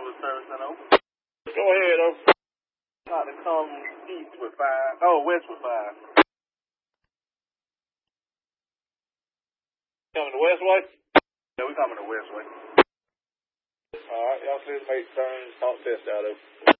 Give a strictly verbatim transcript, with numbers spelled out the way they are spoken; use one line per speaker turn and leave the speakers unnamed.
with service and over.
Go ahead, over.
Try to come east with five. Oh, west with five.
Coming the west way?
Yeah, we coming the west way.
All right, y'all see the make turns, talk test out of.